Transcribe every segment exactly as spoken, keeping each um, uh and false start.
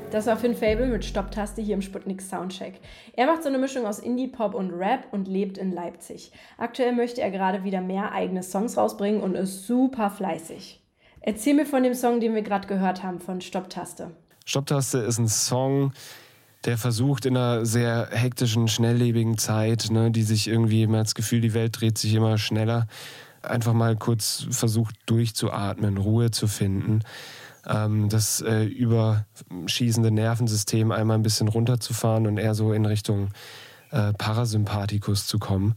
Das war Finn Fable mit Stopptaste hier im Sputnik Soundcheck. Er macht so eine Mischung aus Indie-Pop und Rap und lebt in Leipzig. Aktuell möchte er gerade wieder mehr eigene Songs rausbringen und ist super fleißig. Erzähl mir von dem Song, den wir gerade gehört haben, von Stopptaste. Stopptaste ist ein Song, der versucht in einer sehr hektischen, schnelllebigen Zeit, ne, die sich irgendwie, man hat das Gefühl, die Welt dreht sich immer schneller, einfach mal kurz versucht durchzuatmen, Ruhe zu finden. Das äh, überschießende Nervensystem einmal ein bisschen runterzufahren und eher so in Richtung äh, Parasympathikus zu kommen.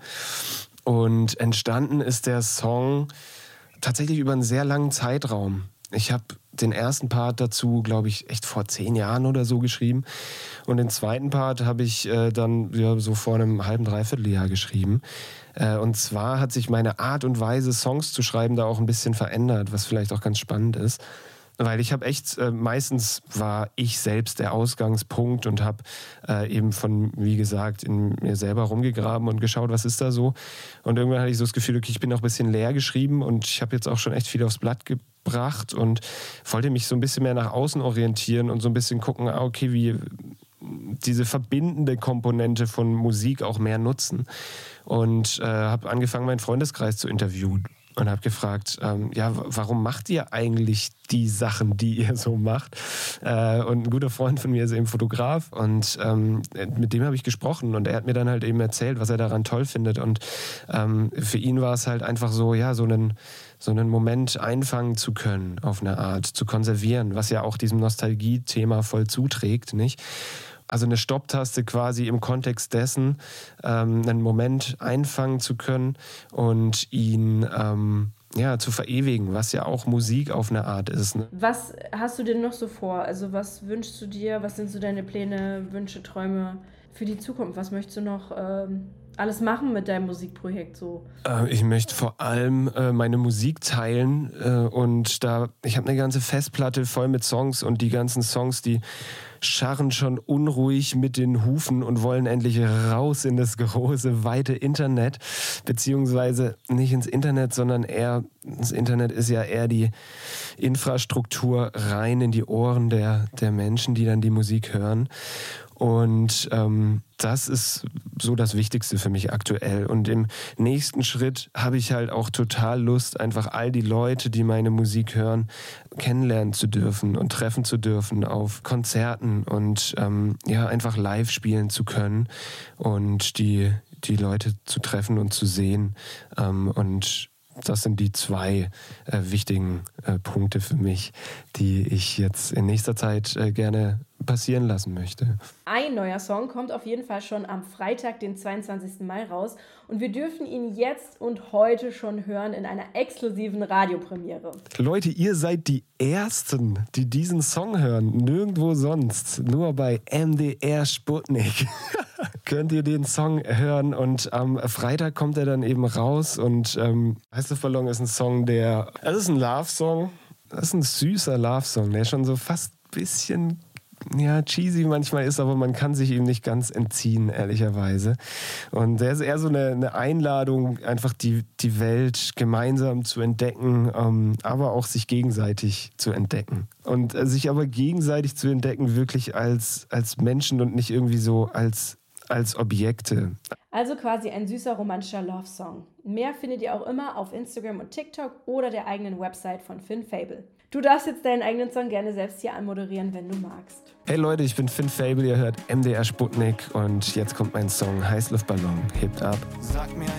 Und entstanden ist der Song tatsächlich über einen sehr langen Zeitraum. Ich habe den ersten Part dazu, glaube ich, echt vor zehn Jahren oder so geschrieben. Und den zweiten Part habe ich äh, dann ja, so vor einem halben, dreiviertel Jahr geschrieben. Äh, und zwar hat sich meine Art und Weise, Songs zu schreiben, da auch ein bisschen verändert, was vielleicht auch ganz spannend ist. Weil ich habe echt, äh, meistens war ich selbst der Ausgangspunkt und habe äh, eben von, wie gesagt, in mir selber rumgegraben und geschaut, was ist da so. Und irgendwann hatte ich so das Gefühl, okay, ich bin auch ein bisschen leer geschrieben und ich habe jetzt auch schon echt viel aufs Blatt gebracht und wollte mich so ein bisschen mehr nach außen orientieren und so ein bisschen gucken, okay, wie diese verbindende Komponente von Musik auch mehr nutzen. Und äh, habe angefangen, meinen Freundeskreis zu interviewen. Und habe gefragt, ähm, ja, warum macht ihr eigentlich die Sachen, die ihr so macht? Äh, und ein guter Freund von mir ist eben Fotograf und ähm, mit dem habe ich gesprochen und er hat mir dann halt eben erzählt, was er daran toll findet. Und ähm, für ihn war es halt einfach so, ja, so einen, so einen Moment einfangen zu können, auf eine Art, zu konservieren, was ja auch diesem Nostalgie-Thema voll zuträgt, nicht? Also eine Stopptaste quasi im Kontext dessen, ähm, einen Moment einfangen zu können und ihn ähm, ja, zu verewigen, was ja auch Musik auf eine Art ist. Ne? Was hast du denn noch so vor? Also was wünschst du dir? Was sind so deine Pläne, Wünsche, Träume für die Zukunft? Was möchtest du noch ähm, alles machen mit deinem Musikprojekt so? Äh, ich möchte vor allem äh, meine Musik teilen äh, und da, ich habe eine ganze Festplatte voll mit Songs und die ganzen Songs, die scharren schon unruhig mit den Hufen und wollen endlich raus in das große, weite Internet, beziehungsweise nicht ins Internet, sondern eher, das Internet ist ja eher die Infrastruktur rein in die Ohren der, der Menschen, die dann die Musik hören. Und ähm, das ist so das Wichtigste für mich aktuell. Und im nächsten Schritt habe ich halt auch total Lust, einfach all die Leute, die meine Musik hören, kennenlernen zu dürfen und treffen zu dürfen auf Konzerten und ähm, ja, einfach live spielen zu können und die, die Leute zu treffen und zu sehen. Ähm, und das sind die zwei äh, wichtigen äh, Punkte für mich, die ich jetzt in nächster Zeit äh, gerne passieren lassen möchte. Ein neuer Song kommt auf jeden Fall schon am Freitag, den zweiundzwanzigsten Mai raus und wir dürfen ihn jetzt und heute schon hören in einer exklusiven Radiopremiere. Leute, ihr seid die Ersten, die diesen Song hören, nirgendwo sonst, nur bei M D R Sputnik. Könnt ihr den Song hören und am Freitag kommt er dann eben raus und ähm, Heißluftballon ist ein Song, der, es ist ein Love-Song, das ist ein süßer Love-Song, der schon so fast ein bisschen ja, cheesy manchmal ist, aber man kann sich ihm nicht ganz entziehen, ehrlicherweise. Und der ist eher so eine, eine Einladung, einfach die, die Welt gemeinsam zu entdecken, ähm, aber auch sich gegenseitig zu entdecken. Und äh, sich aber gegenseitig zu entdecken, wirklich als, als Menschen und nicht irgendwie so als, als Objekte. Also quasi ein süßer romantischer Love-Song. Mehr findet ihr auch immer auf Instagram und TikTok oder der eigenen Website von Finn Fable. Du darfst jetzt deinen eigenen Song gerne selbst hier anmoderieren, wenn du magst. Hey Leute, ich bin Finn Fable, ihr hört M D R Sputnik und jetzt kommt mein Song Heißluftballon, hebt ab. Sag mir